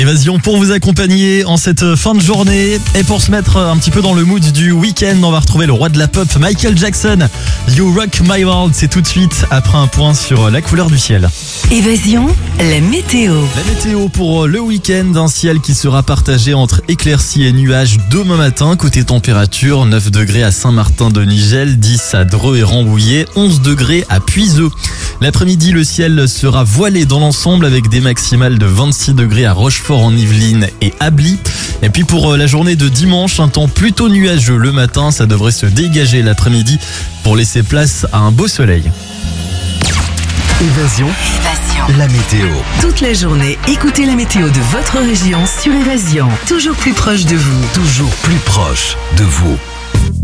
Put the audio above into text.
Évasion pour vous accompagner en cette fin de journée et pour se mettre un petit peu dans le mood du week-end, on va retrouver le roi de la pop, Michael Jackson. You Rock My World, c'est tout de suite après un point sur la couleur du ciel. Évasion, la météo. La météo pour le week-end, un ciel qui sera partagé entre éclaircies et nuages demain matin. Côté température, 9 degrés à Saint-Martin-de-Nigel, 10 à Dreux et Rambouillet, 11 degrés à Puiseux. L'après-midi, le ciel sera voilé dans l'ensemble avec des maximales de 26 degrés à Rochefort en Yvelines et Ably. Et puis pour la journée de dimanche, un temps plutôt nuageux le matin, ça devrait se dégager l'après-midi pour laisser place à un beau soleil. Évasion, la météo. Toute la journée, écoutez la météo de votre région sur Évasion. Toujours plus proche de vous. Toujours plus proche de vous.